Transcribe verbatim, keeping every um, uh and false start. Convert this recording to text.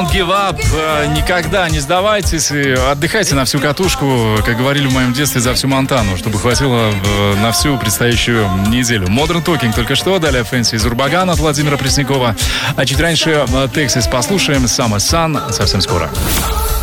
Give up. Никогда не сдавайтесь и отдыхайте на всю катушку, как говорили в моем детстве, за всю Монтану, чтобы хватило на всю предстоящую неделю. Modern Talking только что, далее Фэнси из Урбагана от Владимира Преснякова. А чуть раньше Texas послушаем, Summer Sun совсем скоро.